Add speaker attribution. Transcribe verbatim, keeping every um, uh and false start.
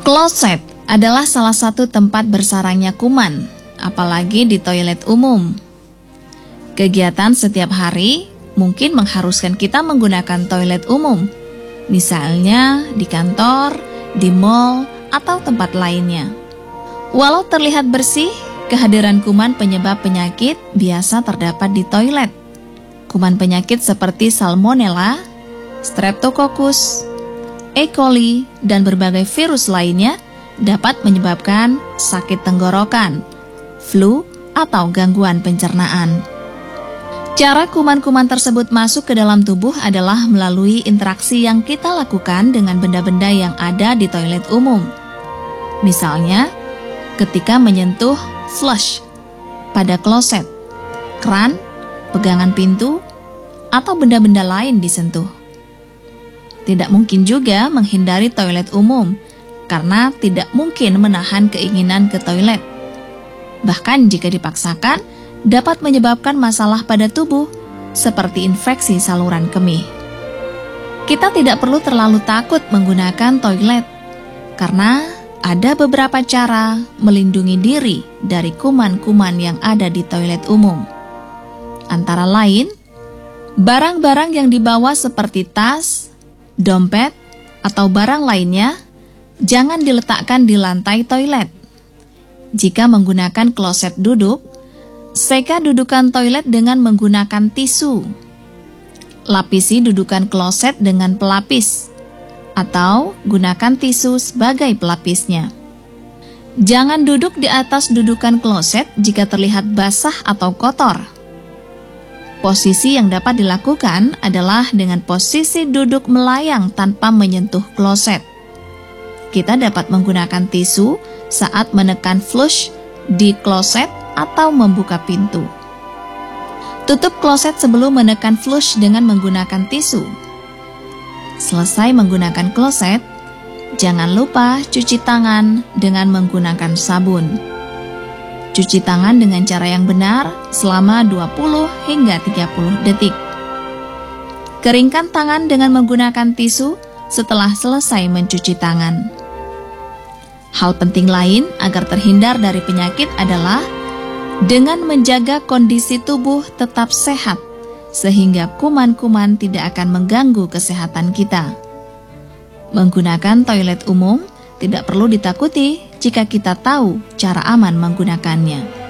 Speaker 1: Kloset adalah salah satu tempat bersarangnya kuman, apalagi di toilet umum. Kegiatan setiap hari mungkin mengharuskan kita menggunakan toilet umum, misalnya di kantor, di mall, atau tempat lainnya. Walau terlihat bersih, kehadiran kuman penyebab penyakit biasa terdapat di toilet. Kuman penyakit seperti Salmonella, Streptococcus, E. coli, dan berbagai virus lainnya dapat menyebabkan sakit tenggorokan, flu, atau gangguan pencernaan. Cara kuman-kuman tersebut masuk ke dalam tubuh adalah melalui interaksi yang kita lakukan dengan benda-benda yang ada di toilet umum. Misalnya, ketika menyentuh flush pada kloset, kran, pegangan pintu, atau benda-benda lain disentuh. Tidak mungkin juga menghindari toilet umum, karena tidak mungkin menahan keinginan ke toilet. Bahkan jika dipaksakan, dapat menyebabkan masalah pada tubuh, seperti infeksi saluran kemih. Kita tidak perlu terlalu takut menggunakan toilet, karena ada beberapa cara melindungi diri dari kuman-kuman yang ada di toilet umum. Antara lain, barang-barang yang dibawa seperti tas, dompet, atau barang lainnya jangan diletakkan di lantai toilet. Jika menggunakan kloset duduk, seka dudukan toilet dengan menggunakan tisu. Lapisi dudukan kloset dengan pelapis, atau gunakan tisu sebagai pelapisnya. Jangan duduk di atas dudukan kloset jika terlihat basah atau kotor. Posisi yang dapat dilakukan adalah dengan posisi duduk melayang tanpa menyentuh kloset. Kita dapat menggunakan tisu saat menekan flush di kloset atau membuka pintu. Tutup kloset sebelum menekan flush dengan menggunakan tisu. Selesai menggunakan kloset, jangan lupa cuci tangan dengan menggunakan sabun. Cuci tangan dengan cara yang benar selama dua puluh hingga tiga puluh detik. Keringkan tangan dengan menggunakan tisu setelah selesai mencuci tangan. Hal penting lain agar terhindar dari penyakit adalah dengan menjaga kondisi tubuh tetap sehat, sehingga kuman-kuman tidak akan mengganggu kesehatan kita. Menggunakan toilet umum tidak perlu ditakuti jika kita tahu cara aman menggunakannya.